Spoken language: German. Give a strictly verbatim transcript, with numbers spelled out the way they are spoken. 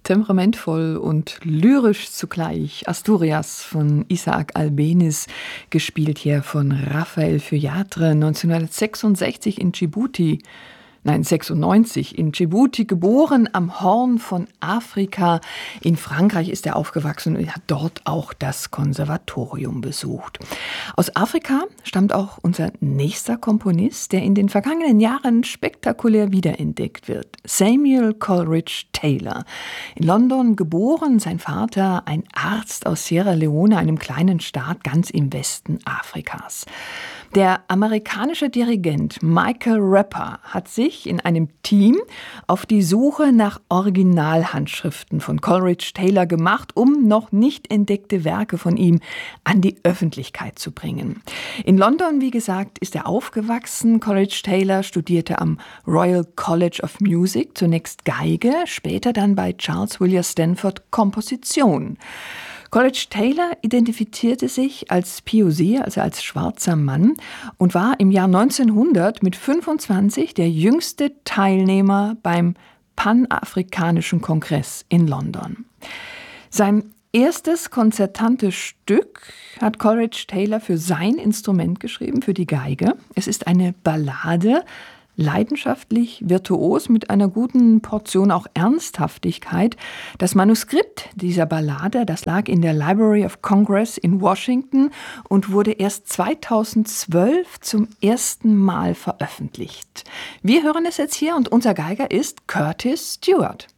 Temperamentvoll und lyrisch zugleich. Asturias von Isaac Albeniz, gespielt hier von Raphael Feuillatre, neunzehnhundertsechsundsechzig in Dschibuti. Nein, sechsundneunzig in Dschibuti geboren, am Horn von Afrika. In Frankreich ist er aufgewachsen und hat dort auch das Konservatorium besucht. Aus Afrika stammt auch unser nächster Komponist, der in den vergangenen Jahren spektakulär wiederentdeckt wird. Samuel Coleridge Taylor. In London geboren, sein Vater ein Arzt aus Sierra Leone, einem kleinen Staat ganz im Westen Afrikas. Der amerikanische Dirigent Michael Rapper hat sich in einem Team auf die Suche nach Originalhandschriften von Coleridge Taylor gemacht, um noch nicht entdeckte Werke von ihm an die Öffentlichkeit zu bringen. In London, wie gesagt, ist er aufgewachsen. Coleridge Taylor studierte am Royal College of Music zunächst Geige, später dann bei Charles William Stanford Komposition. Coleridge Taylor identifizierte sich als P O C, also als schwarzer Mann, und war im Jahr neunzehnhundert mit fünfundzwanzig der jüngste Teilnehmer beim Panafrikanischen Kongress in London. Sein erstes konzertantes Stück hat Coleridge Taylor für sein Instrument geschrieben, für die Geige. Es ist eine Ballade, leidenschaftlich, virtuos, mit einer guten Portion auch Ernsthaftigkeit. Das Manuskript dieser Ballade, das lag in der Library of Congress in Washington und wurde erst zweitausendzwölf zum ersten Mal veröffentlicht. Wir hören es jetzt hier und unser Geiger ist Curtis Stewart.